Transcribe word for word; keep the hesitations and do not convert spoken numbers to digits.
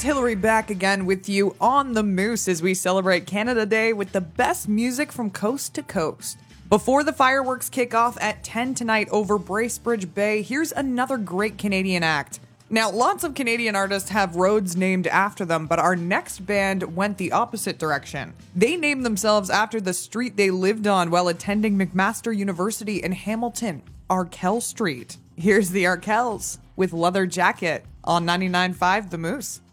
it's Hillary back again with you on The Moose as we celebrate Canada Day with the best music from coast to coast. Before the fireworks kick off at ten tonight over Bracebridge Bay, here's another great Canadian act. Now, lots of Canadian artists have roads named after them, but our next band went the opposite direction. They named themselves after the street they lived on while attending McMaster University in Hamilton, Arkell Street. Here's the Arkells with Leather Jacket on ninety-nine point five The Moose.